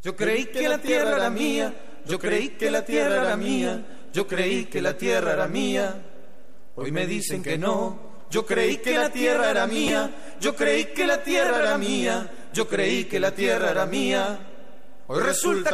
Yo creí que la tierra era mía, yo creí que la tierra era mía, yo creí que la tierra era mía. Hoy me dicen que no. Yo creí que la tierra era mía, yo creí que la tierra era mía, yo creí que la tierra era mía. Hoy resulta